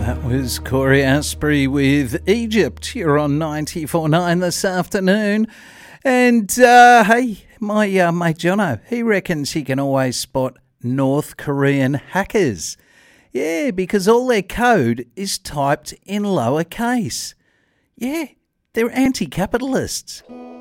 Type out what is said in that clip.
That was Corey Asprey with Egypt. You're on 94.9 this afternoon. And, hey, my mate Jono, he reckons he can always spot North Korean hackers. Yeah, because all their code is typed in lowercase. Yeah, they're anti-capitalists.